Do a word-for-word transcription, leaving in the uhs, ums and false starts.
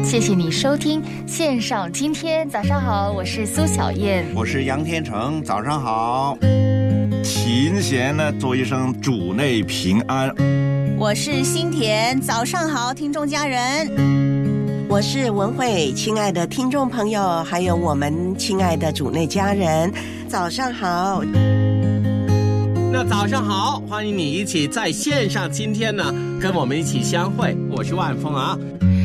谢谢你收听线上今天早上好，我是苏小燕， 我是杨天成，早上好。 琴弦呢，做一声主内平安。 我是新田，早上好，听众家人。 我是文慧，亲爱的听众朋友，还有我们亲爱的主内家人，早上好。 那早上好，欢迎你一起在线上今天呢跟我们一起相会，我是万峰啊。